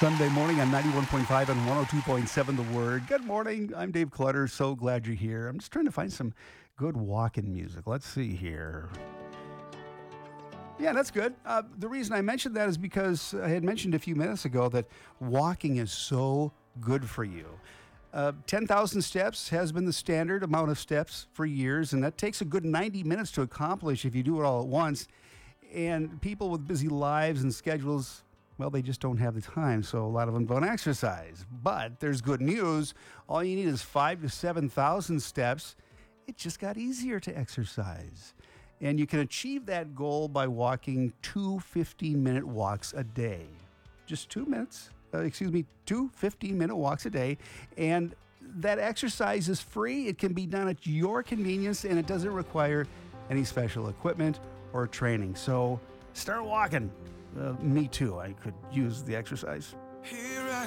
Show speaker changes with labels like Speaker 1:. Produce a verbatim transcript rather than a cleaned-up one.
Speaker 1: Sunday morning on ninety-one point five and one oh two point seven The Word. Good morning. I'm Dave Clutter. So glad you're here. I'm just trying to find some good walking music. Let's see here. Yeah, that's good. Uh, the reason I mentioned that is because I had mentioned a few minutes ago that walking is so good for you. Uh, ten thousand steps has been the standard amount of steps for years, and that takes a good ninety minutes to accomplish if you do it all at once. And people with busy lives and schedules, well, they just don't have the time, so a lot of them don't exercise. But there's good news. All you need is five to seven thousand steps. It just got easier to exercise. And you can achieve that goal by walking two fifteen-minute walks a day. Just two minutes, uh, excuse me, two fifteen-minute walks a day. And that exercise is free. It can be done at your convenience, and it doesn't require any special equipment or training. So start walking. Uh, me too. I could use the exercise.
Speaker 2: Here I